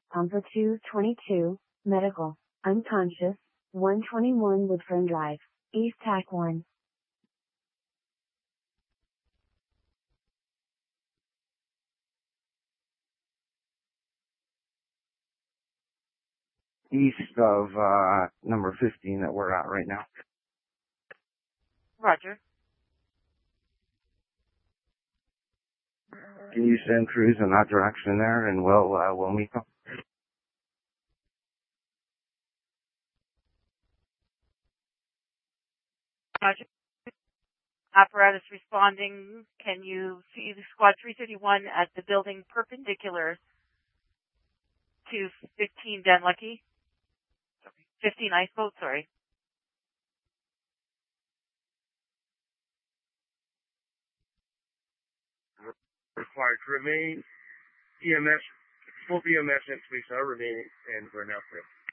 Pumper 222, medical, unconscious, 121 Woodfern Drive, East TAC 1. East of number 15 that we're at right now. Roger. Can you send crews in that direction there, and we'll meet them? Roger. Apparatus responding. Can you see the squad 331 at the building perpendicular to 15 Dan Lucky? 15 Ice Boat, sorry. Required to remain EMS, full EMS and police are remaining, and we're now clear.